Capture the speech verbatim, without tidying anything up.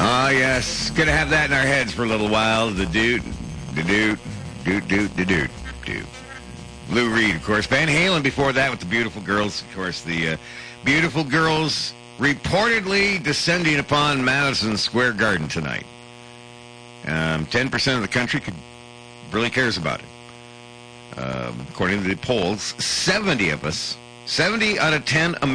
Oh, yes. Gonna have that in our heads for a little while. The doot, the doot, doot, doot, the doot, doot. Lou Reed, of course. Van Halen before that with the Beautiful Girls. Of course, the uh, Beautiful Girls reportedly descending upon Madison Square Garden tonight. Um, ten percent of the country could, really cares about it. Um, according to the polls, seventy of us, seventy out of ten Americans